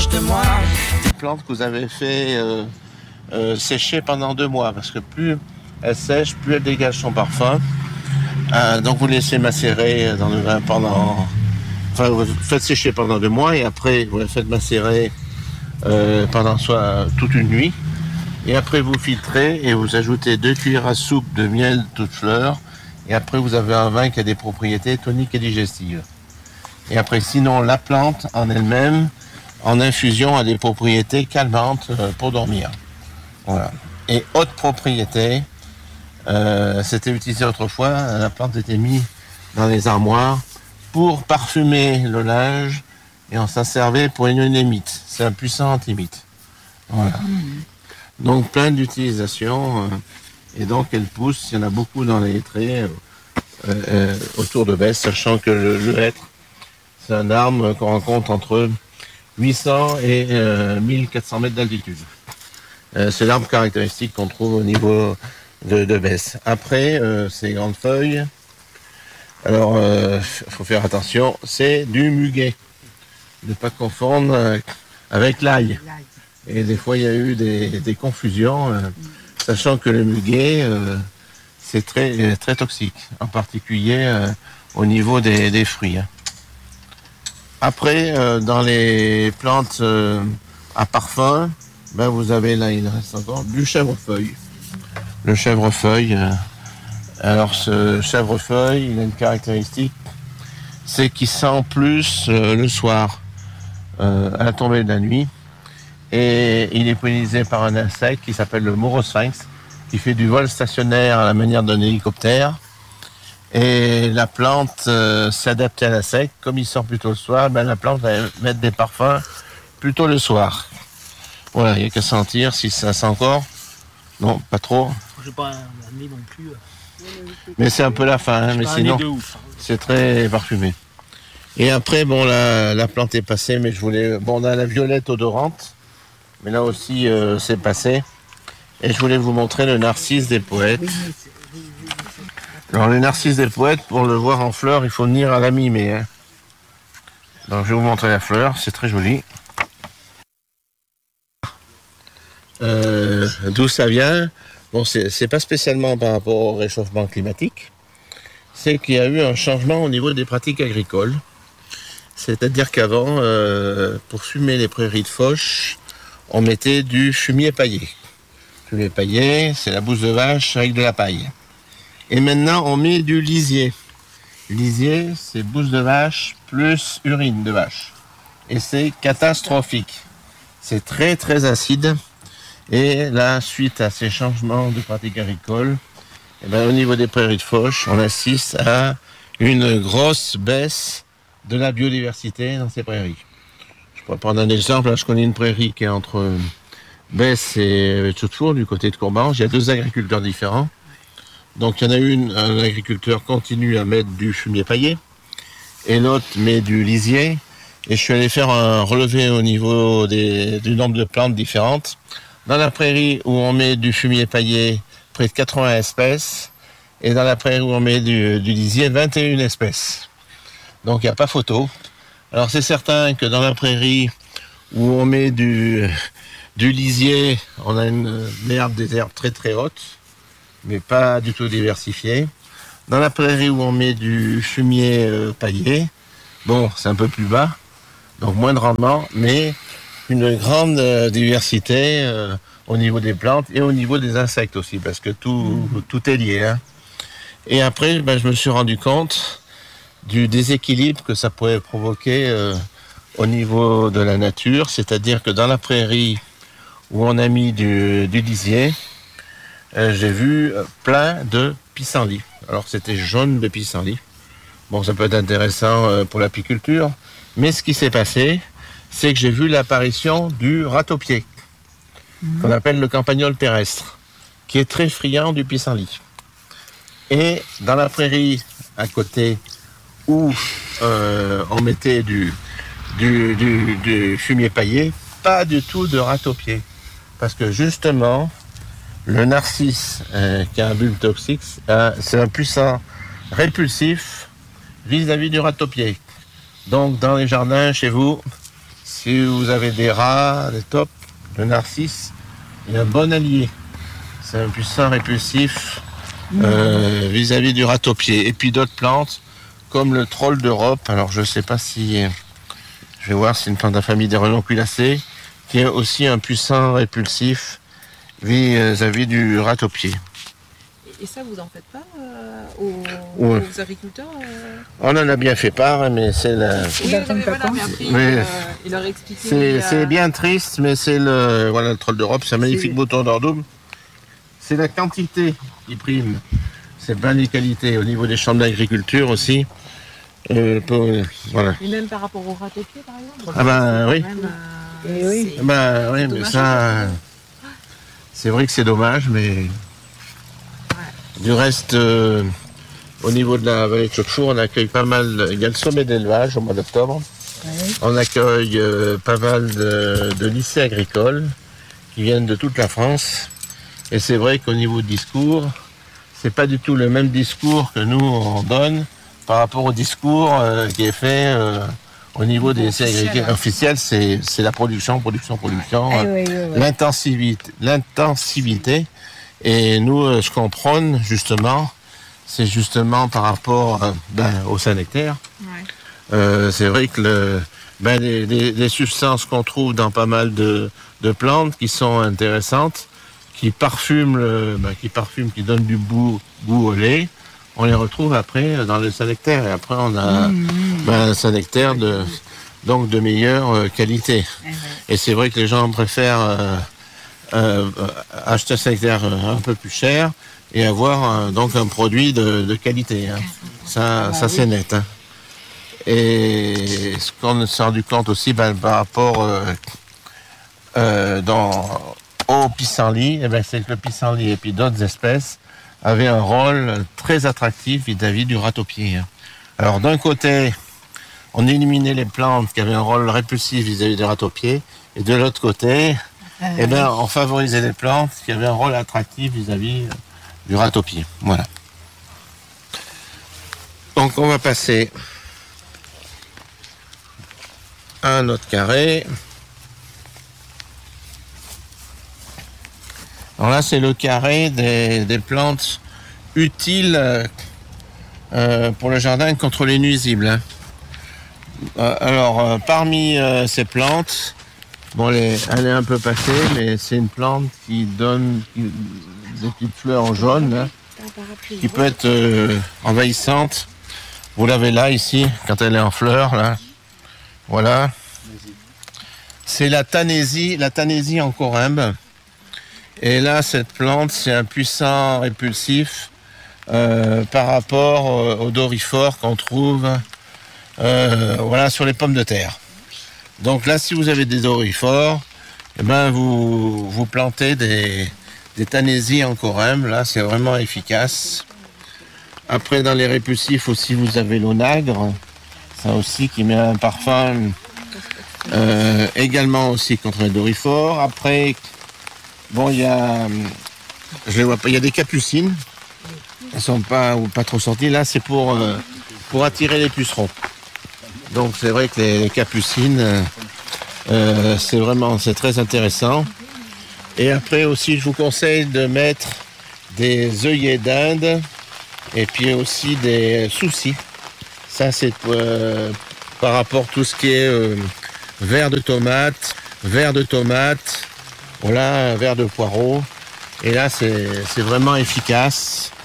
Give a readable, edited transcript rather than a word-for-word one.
proche de moi. Des plantes que vous avez fait sécher pendant 2 mois, parce que plus elle sèche, plus elle dégage son parfum. Donc vous laissez macérer dans le vin pendant... Enfin, vous faites sécher pendant 2 mois et après vous la faites macérer pendant toute une nuit. Et après vous filtrez et vous ajoutez 2 cuillères à soupe de miel toute fleur. Et après vous avez un vin qui a des propriétés toniques et digestives. Et après sinon la plante en elle-même, en infusion, a des propriétés calmantes pour dormir. Voilà. Et haute propriété, c'était utilisé autrefois, la plante était mise dans les armoires pour parfumer le linge et on s'en servait pour une émite. C'est un puissant antimite. Voilà. Donc plein d'utilisations et donc elle pousse, il y en a beaucoup dans les hêtraies autour de Besse, sachant que le hêtre, c'est un arbre qu'on rencontre entre 800 et 1400 mètres d'altitude. C'est l'arbre caractéristique qu'on trouve au niveau de Besse. Après, ces grandes feuilles, alors faut faire attention, c'est du muguet. Ne pas confondre avec l'ail. Et des fois, il y a eu des confusions, sachant que le muguet, c'est très, très toxique, en particulier au niveau des fruits. Après, dans les plantes à parfum, ben vous avez là, il reste encore du chèvrefeuille. Le chèvrefeuille, alors ce chèvrefeuille, il a une caractéristique, c'est qu'il sent plus le soir, à la tombée de la nuit. Et il est pollinisé par un insecte qui s'appelle le morosphinx, qui fait du vol stationnaire à la manière d'un hélicoptère. Et la plante s'est adaptée à l'insecte. Comme il sort plutôt le soir, ben la plante va mettre des parfums plutôt le soir. Voilà, il n'y a qu'à sentir si ça sent encore. Non, pas trop. Je n'ai pas un nez non plus. Mais c'est un peu la fin, hein, mais sinon c'est très parfumé. Et après, bon, la plante est passée, mais je voulais... Bon, on a la violette odorante, mais là aussi c'est passé. Et je voulais vous montrer le narcisse des poètes. Alors le narcisse des poètes, pour le voir en fleur, il faut venir à la mi-mai. Hein. Donc je vais vous montrer la fleur, c'est très joli. D'où ça vient? Bon, c'est pas spécialement par rapport au réchauffement climatique. C'est qu'il y a eu un changement au niveau des pratiques agricoles. C'est-à-dire qu'avant, pour fumer les prairies de fauche, on mettait du fumier paillé. Le fumier paillé, c'est la bouse de vache avec de la paille. Et maintenant, on met du lisier. Lisier, c'est bouse de vache plus urine de vache. Et c'est catastrophique. C'est très, très acide. Et là, suite à ces changements de pratiques agricoles, eh ben, au niveau des prairies de fauche, on assiste à une grosse baisse de la biodiversité dans ces prairies. Je pourrais prendre un exemple. Là, je connais une prairie qui est entre Besse et Tchoutour, du côté de Courbange. Il y a 2 agriculteurs différents. Donc, il y en a un agriculteur continue à mettre du fumier paillé et l'autre met du lisier. Et je suis allé faire un relevé au niveau du nombre de plantes différentes. Dans la prairie où on met du fumier paillé, près de 80 espèces. Et dans la prairie où on met du lisier, 21 espèces. Donc il n'y a pas photo. Alors c'est certain que dans la prairie où on met du lisier, on a des herbes très très hautes, mais pas du tout diversifiées. Dans la prairie où on met du fumier paillé, bon, c'est un peu plus bas, donc moins de rendement, mais une grande diversité au niveau des plantes et au niveau des insectes aussi, parce que tout est lié. Hein. Et après, ben, je me suis rendu compte du déséquilibre que ça pouvait provoquer au niveau de la nature, c'est-à-dire que dans la prairie où on a mis du lisier, j'ai vu plein de pissenlits. Alors c'était jaune de pissenlit. Bon, ça peut être intéressant pour l'apiculture, mais ce qui s'est passé, c'est que j'ai vu l'apparition du râteau-pied, qu'on appelle le campagnol terrestre, qui est très friand du pissenlit. Et dans la prairie à côté où on mettait du fumier paillé, pas du tout de râteau-pied. Parce que justement, le narcisse, qui a un bulbe toxique, c'est un puissant répulsif vis-à-vis du râteau-pied. Donc dans les jardins, chez vous, si vous avez des rats, des tops, le narcisse est un bon allié. C'est un puissant répulsif vis-à-vis du ratopier. Et puis d'autres plantes, comme le troll d'Europe. Alors je ne sais pas si... je vais voir, c'est une plante de la famille des renonculacées, qui est aussi un puissant répulsif vis-à-vis du ratopier. Et ça, vous en faites pas aux agriculteurs On en a bien fait part, mais c'est la... Oui, mais après, il leur expliqué... C'est bien triste, mais c'est le troll d'Europe, c'est un magnifique bouton d'Ordoume. C'est la quantité qui prime. C'est pas les qualités. Au niveau des chambres d'agriculture aussi. Voilà. Et même par rapport au ratopier, par exemple. Ah ben oui. Oui, mais ça... c'est vrai que c'est dommage, mais... Du reste, au niveau de la vallée de Chaudefour, on accueille pas mal... Il y a le sommet d'élevage au mois d'octobre. Oui. On accueille pas mal de lycées agricoles qui viennent de toute la France. Et c'est vrai qu'au niveau du discours, c'est pas du tout le même discours que nous on donne par rapport au discours qui est fait au niveau des lycées agricoles officiels. C'est la production. Oui. L'intensivité. Et nous, ce qu'on prône justement, c'est justement par rapport au Saint-Nectaire. Ouais. C'est vrai que les substances qu'on trouve dans pas mal de plantes qui sont intéressantes, qui parfument, qui donnent du goût au lait, on les retrouve après dans le Saint-Nectaire. Et après, on a un Saint-Nectaire de meilleure qualité. Et c'est vrai que les gens préfèrent acheter un Saint-Nectaire un peu plus cher et avoir donc un produit de qualité. Hein. Ça c'est net. Hein. Et ce qu'on s'est rendu compte aussi par rapport au pissenlit, c'est que le pissenlit et puis d'autres espèces avaient un rôle très attractif vis-à-vis du ratopier. Hein. Alors d'un côté, on éliminait les plantes qui avaient un rôle répulsif vis-à-vis du ratopier, et de l'autre côté, on favorisait les plantes qui avaient un rôle attractif vis-à-vis du ratopier. Voilà. Donc on va passer à un autre carré. Alors là, c'est le carré des plantes utiles pour le jardin contre les nuisibles. Hein. Parmi ces plantes, elle est un peu passée, mais c'est une plante qui donne des petites fleurs jaunes, hein, qui peut être envahissante. Vous l'avez là, ici, quand elle est en fleurs, là. Voilà. C'est la tanésie en corymbe. Et là, cette plante, c'est un puissant répulsif par rapport au dorifort qu'on trouve sur les pommes de terre. Donc là, si vous avez des dorifores, vous plantez des tanésies en corymbe. Là, c'est vraiment efficace. Après, dans les répulsifs aussi, vous avez l'onagre. Ça aussi qui met un parfum également aussi contre les dorifores. Après, il y a des capucines. Elles sont pas trop sorties. Là, c'est pour attirer les pucerons. Donc, c'est vrai que les capucines, c'est très intéressant. Et après aussi, je vous conseille de mettre des œillets d'Inde et puis aussi des soucis. Ça, c'est par rapport à tout ce qui est verre de tomate, voilà, un verre de poireau. Et là, c'est vraiment efficace.